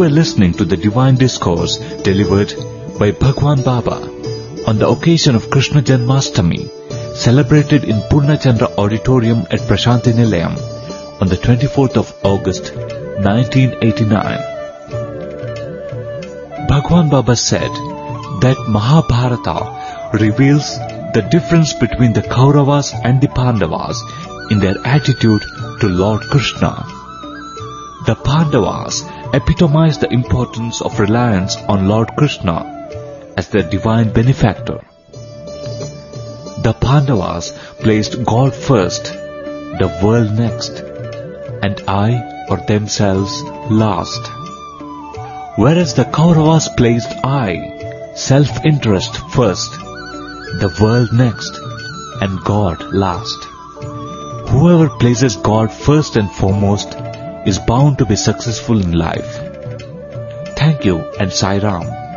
were listening to the Divine Discourse delivered by Bhagwan Baba on the occasion of Krishna Janmashtami, celebrated in Purnachandra Auditorium at Prashanti Nilayam on the 24th of August 1989. Bhagwan Baba said that Mahabharata reveals the difference between the Kauravas and the Pandavas in their attitude to Lord Krishna. The Pandavas epitomize the importance of reliance on Lord Krishna as their divine benefactor. The Pandavas placed God first, the world next, and I or themselves last. Whereas the Kauravas placed I, self-interest first, the world next, and God last. Whoever places God first and foremost is bound to be successful in life. Thank you and Sai Ram.